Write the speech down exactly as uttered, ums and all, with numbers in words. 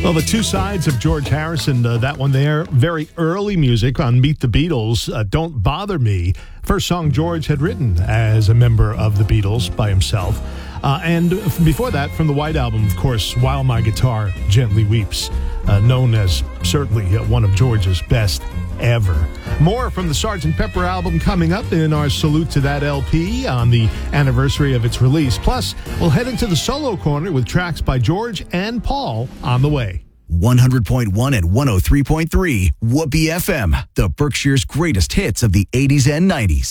Well, the two sides of George Harrison, uh, that one there, very early music on Meet the Beatles, uh, Don't Bother Me, first song George had written as a member of the Beatles by himself. Uh, and before that, from the White Album, of course, While My Guitar Gently Weeps, uh, known as certainly uh, one of George's best ever. More from the Sergeant Pepper album coming up in our salute to that L P on the anniversary of its release. Plus, we'll head into the solo corner with tracks by George and Paul on the way. one hundred point one and one oh three point three Whoopee F M, the Berkshire's greatest hits of the eighties and nineties.